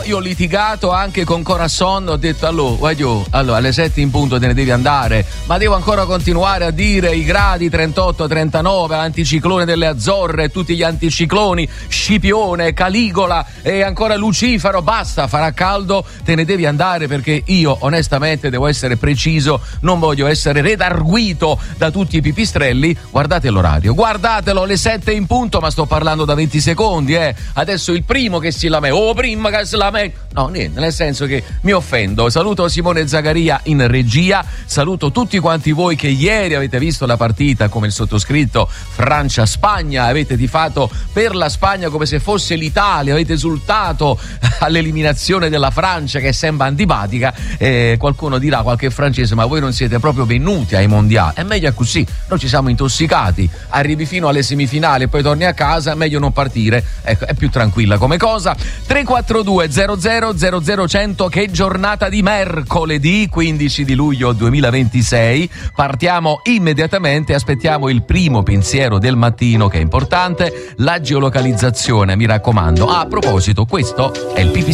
Io ho litigato anche con Corazon, ho detto allora alle 7 in punto te ne devi andare, ma devo ancora continuare a dire i gradi 38, 39, l'anticiclone delle Azzorre, tutti gli anticicloni, Scipione, Caligola e ancora Lucifero, basta, farà caldo, te ne devi andare, perché io onestamente devo essere preciso, non voglio essere redarguito da tutti i pipistrelli. Guardate l'orario, guardatelo, le 7 in punto, ma sto parlando da 20 secondi, adesso il primo che si lamenta, prima che si lamenta. No, niente, nel senso che mi offendo. Saluto Simone Zagaria in regia, saluto tutti quanti voi che ieri avete visto la partita come il sottoscritto Francia-Spagna, avete tifato per la Spagna come se fosse l'Italia, avete esultato all'eliminazione della Francia che sembra antipatica, qualcuno dirà, qualche francese, ma voi non siete proprio venuti ai mondiali. È meglio così, noi ci siamo intossicati, arrivi fino alle semifinali e poi torni a casa, meglio non partire, ecco, è più tranquilla come cosa. 342 00 100, che giornata di mercoledì 15 di luglio 2026. Partiamo immediatamente, aspettiamo il primo pensiero del mattino, che è importante, la geolocalizzazione, mi raccomando. A proposito, questo è il